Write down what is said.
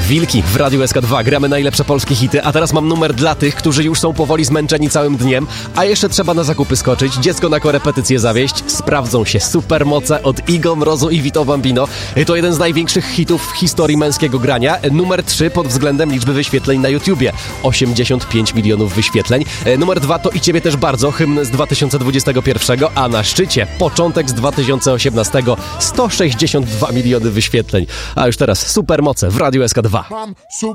Wilki w Radiu SK2. Gramy najlepsze polskie hity, a teraz mam numer dla tych, którzy już są powoli zmęczeni całym dniem, a jeszcze trzeba na zakupy skoczyć, dziecko na korepetycję zawieźć. Sprawdzą się supermoce od Igo, Mrozu i Vito Bambino. To jeden z największych hitów w historii męskiego grania. Numer 3 pod względem liczby wyświetleń na YouTubie. 85 milionów wyświetleń. Numer 2 to i ciebie też bardzo, hymn z 2021, a na szczycie początek z 2018. 162 miliony wyświetleń. A już teraz supermoce w Radiu SK2.